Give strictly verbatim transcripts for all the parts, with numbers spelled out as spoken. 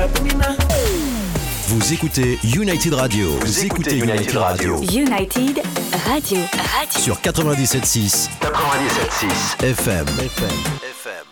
Vous écoutez United Radio. Vous, Vous écoutez United Radio. United Radio. Radio. Sur quatre-vingt-dix-sept virgule six. quatre-vingt-dix-sept virgule six. F M. F M. F M.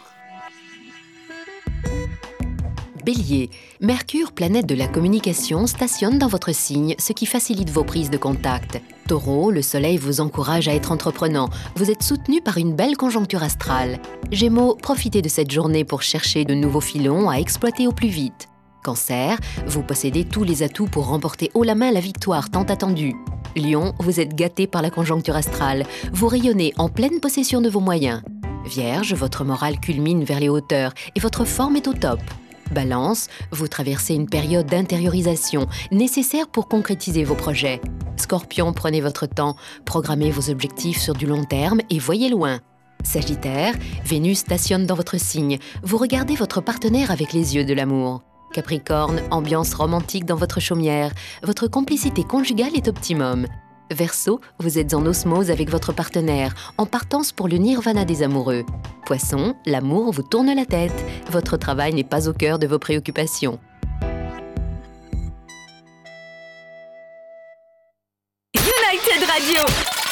Bélier, Mercure, planète de la communication, stationne dans votre signe, ce qui facilite vos prises de contact. Taureau, le soleil vous encourage à être entreprenant. Vous êtes soutenu par une belle conjoncture astrale. Gémeaux, profitez de cette journée pour chercher de nouveaux filons à exploiter au plus vite. Cancer, vous possédez tous les atouts pour remporter haut la main la victoire tant attendue. Lion, vous êtes gâté par la conjoncture astrale. Vous rayonnez en pleine possession de vos moyens. Vierge, votre morale culmine vers les hauteurs et votre forme est au top. Balance, vous traversez une période d'intériorisation nécessaire pour concrétiser vos projets. Scorpion, prenez votre temps, programmez vos objectifs sur du long terme et voyez loin. Sagittaire, Vénus stationne dans votre signe. Vous regardez votre partenaire avec les yeux de l'amour. Capricorne, ambiance romantique dans votre chaumière. Votre complicité conjugale est optimum. Verseau, vous êtes en osmose avec votre partenaire, en partance pour le nirvana des amoureux. Poisson, l'amour vous tourne la tête. Votre travail n'est pas au cœur de vos préoccupations. United Radio.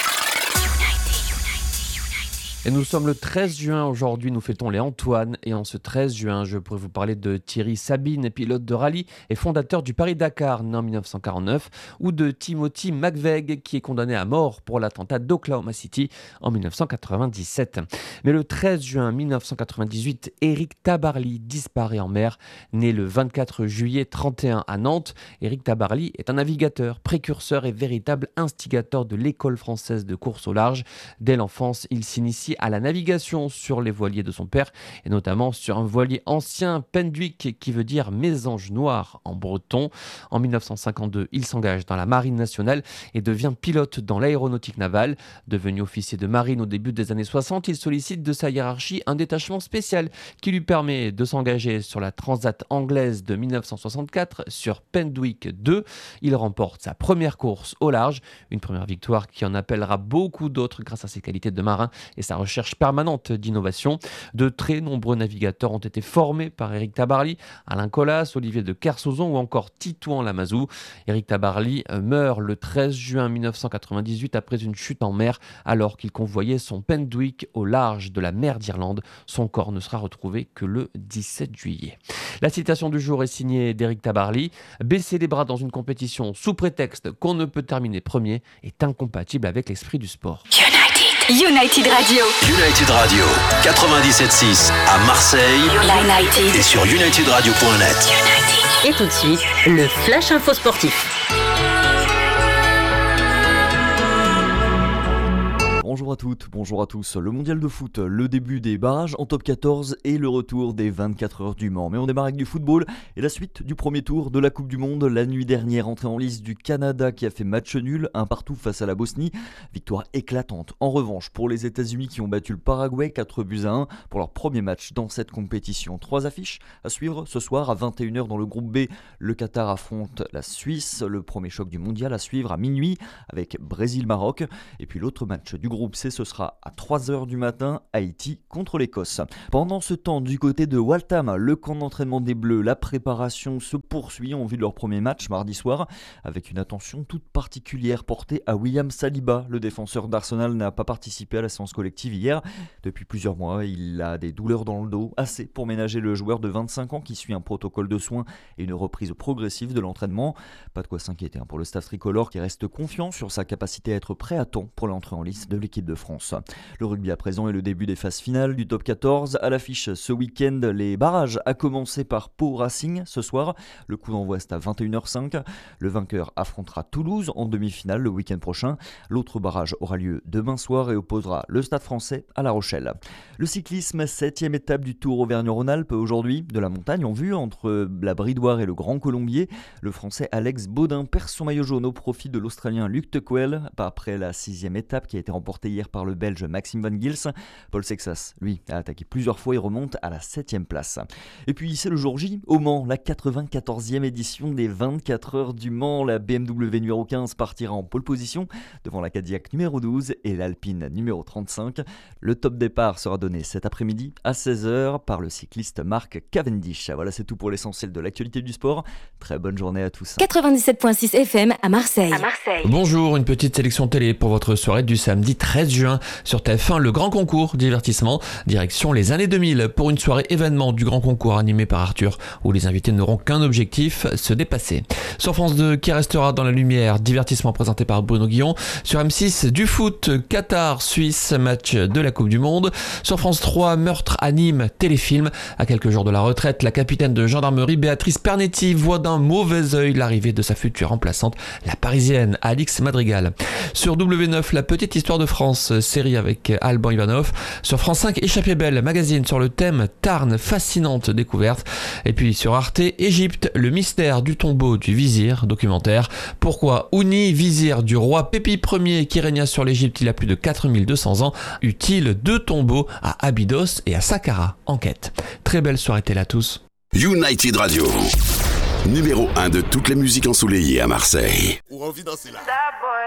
Et nous sommes le treize juin aujourd'hui, nous fêtons les Antoine et en ce treize juin, je pourrais vous parler de Thierry Sabine, pilote de rallye et fondateur du Paris-Dakar né en dix-neuf cent quarante-neuf, ou de Timothy McVeigh qui est condamné à mort pour l'attentat d'Oklahoma City en dix-neuf cent quatre-vingt-dix-sept. Mais le treize juin dix-neuf cent quatre-vingt-dix-huit, Éric Tabarly disparaît en mer, né le vingt-quatre juillet trente et un à Nantes. Éric Tabarly est un navigateur, précurseur et véritable instigateur de l'école française de course au large. Dès l'enfance, il s'initie à la navigation sur les voiliers de son père et notamment sur un voilier ancien Penduic qui veut dire mésange noir en breton. En dix-neuf cent cinquante-deux, il s'engage dans la marine nationale et devient pilote dans l'aéronautique navale. Devenu officier de marine au début des années soixante, il sollicite de sa hiérarchie un détachement spécial qui lui permet de s'engager sur la Transat anglaise de dix-neuf cent soixante-quatre sur Penduic deux. Il remporte sa première course au large, une première victoire qui en appellera beaucoup d'autres grâce à ses qualités de marin et sa recherche permanente d'innovation. De très nombreux navigateurs ont été formés par Éric Tabarly, Alain Colas, Olivier de Kersauzon ou encore Titouan Lamazou. Éric Tabarly meurt le treize juin dix-neuf cent quatre-vingt-dix-huit après une chute en mer alors qu'il convoyait son Penduic au large de la mer d'Irlande. Son corps ne sera retrouvé que le dix-sept juillet. La citation du jour est signée d'Éric Tabarly. Baisser les bras dans une compétition sous prétexte qu'on ne peut terminer premier est incompatible avec l'esprit du sport. United Radio. United Radio, quatre-vingt-dix-sept virgule six à Marseille. United. Et sur united radio point net. United. Et tout de suite, le Flash Info Sportif. Bonjour à toutes, bonjour à tous. Le mondial de foot, le début des barrages en top quatorze et le retour des vingt-quatre heures du Mans. Mais on démarre avec du football et la suite du premier tour de la Coupe du Monde. La nuit dernière, entrée en lice du Canada qui a fait match nul, un partout face à la Bosnie. Victoire éclatante en revanche pour les États-Unis qui ont battu le Paraguay quatre buts à un pour leur premier match dans cette compétition. Trois affiches à suivre ce soir à vingt et une heures dans le groupe B. Le Qatar affronte la Suisse, le premier choc du mondial à suivre à minuit avec Brésil-Maroc. Et puis l'autre match du groupe C, ce sera à trois heures du matin, Haïti contre l'Écosse. Pendant ce temps, du côté de Waltham, le camp d'entraînement des Bleus, la préparation se poursuit en vue de leur premier match mardi soir, avec une attention toute particulière portée à William Saliba. Le défenseur d'Arsenal n'a pas participé à la séance collective hier. Depuis plusieurs mois, il a des douleurs dans le dos, assez pour ménager le joueur de vingt-cinq ans qui suit un protocole de soins et une reprise progressive de l'entraînement. Pas de quoi s'inquiéter pour le staff tricolore qui reste confiant sur sa capacité à être prêt à temps pour l'entrée en lice de l'équipe de France. Le rugby à présent est le début des phases finales du top quatorze. À l'affiche ce week-end, les barrages, à commencer par Pau Racing ce soir. Le coup d'envoi est à vingt et une heures cinq. Le vainqueur affrontera Toulouse en demi-finale le week-end prochain. L'autre barrage aura lieu demain soir et opposera le Stade Français à La Rochelle. Le cyclisme, septième étape du Tour Auvergne-Rhône-Alpes aujourd'hui, de la montagne en vue entre la Bridoire et le Grand Colombier. Le Français Alex Baudin perd son maillot jaune au profit de l'Australien Luc Tuckwell après la sixième étape qui a été remportée remporté hier par le Belge Maxime Van Gils. Paul Sexas, lui, a attaqué plusieurs fois et remonte à la septième place. Et puis c'est le jour J, au Mans, la quatre-vingt-quatorzième édition des vingt-quatre heures du Mans. La B M W numéro quinze partira en pole position devant la Cadillac numéro douze et l'Alpine numéro trente-cinq. Le top départ sera donné cet après-midi à seize heures par le cycliste Mark Cavendish. Voilà, c'est tout pour l'essentiel de l'actualité du sport. Très bonne journée à tous. quatre-vingt-dix-sept virgule six F M à Marseille. À Marseille. Bonjour, une petite sélection télé pour votre soirée du samedi treize juin sur T F un, le grand concours divertissement, direction les années deux mille pour une soirée événement du grand concours animé par Arthur où les invités n'auront qu'un objectif, se dépasser. Sur France deux, qui restera dans la lumière, divertissement présenté par Bruno Guillon. Sur M six, du foot, Qatar-Suisse, match de la Coupe du Monde. Sur France trois, meurtre à Nîmes, téléfilm. À quelques jours de la retraite, la capitaine de gendarmerie Béatrice Pernetti voit d'un mauvais œil l'arrivée de sa future remplaçante, la parisienne Alix Madrigal. Sur W neuf, la petite histoire de France, série avec Alban Ivanov. Sur France cinq, Échappée belle, magazine sur le thème Tarn, fascinante découverte. Et puis sur Arte, Égypte, le mystère du tombeau du vizir, documentaire. Pourquoi Ouni, vizir du roi Pépi Ier qui régna sur l'Égypte il y a plus de quatre mille deux cents ans, eut-il deux tombeaux à Abydos et à Saqqara? Enquête. Très belle soirée télé à tous. United Radio, numéro un de toutes les musiques ensoleillées à Marseille. Ou envie danser là.